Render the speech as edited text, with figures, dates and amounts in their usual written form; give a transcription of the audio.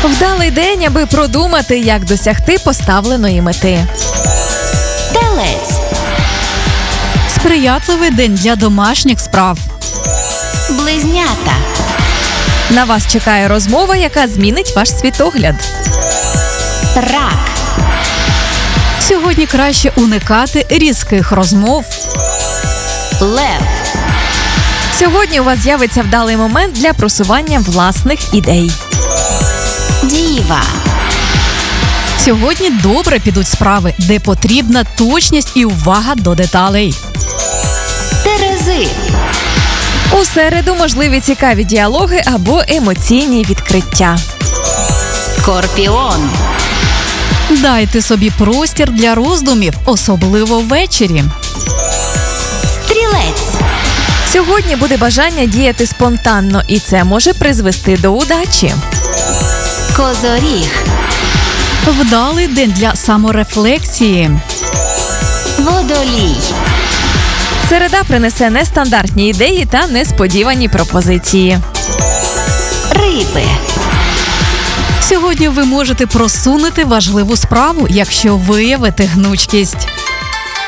Вдалий день, аби продумати, як досягти поставленої мети. Телець. Сприятливий день для домашніх справ. Близнята. На вас чекає розмова, яка змінить ваш світогляд. Рак. Сьогодні краще уникати різких розмов. Лев. Сьогодні у вас з'явиться вдалий момент для просування власних ідей. Діва. Сьогодні добре підуть справи, де потрібна точність і увага до деталей. Терези. У середу можливі цікаві діалоги або емоційні відкриття. Скорпіон. Дайте собі простір для роздумів, особливо ввечері. Стрілець. Сьогодні буде бажання діяти спонтанно, і це може призвести до удачі. Козоріг. Вдалий день для саморефлексії. Водолій. Середа принесе нестандартні ідеї та несподівані пропозиції. Риби. Сьогодні ви можете просунути важливу справу, якщо виявите гнучкість.